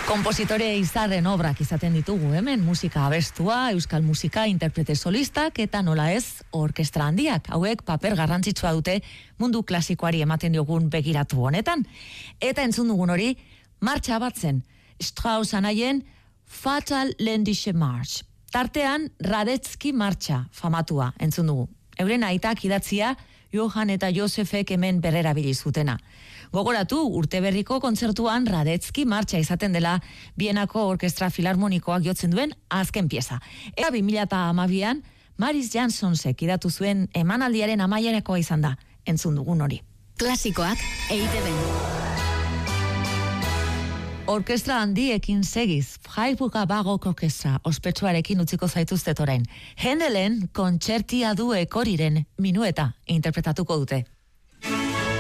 Kompositore izarren obrak izaten ditugu hemen, musika abestua, euskal musika, interprete solistak eta nola ez, orkestra handiak. Hauek paper garrantzitsua dute mundu klasikoari ematen diogun begiratu honetan. Eta entzun dugun hori, martxa bat zen, Strauss anaien Fatal Ländische Marsch. Tartean, Radetzky martxa famatua entzun dugu. Euren aitak idatzia, Johann eta Josefek hemen berrerabili zutena. Gogoratu, urteberriko kontzertuan Radetzky martxa izaten dela Bienako Orkestra Filarmonikoak jotzen duen azken pieza. Eta 2012an, Maris Jansonsek idatu zuen emanaldiaren amaierakoa izan da, entzun dugun hori. Klasikoak EITB-n. Orkestra handiekin segiz, Freiburger Baroque Orkestra ospetsuarekin utziko zaituztet orain. Händelen kontzertia du ekoriren minueta interpretatuko dute.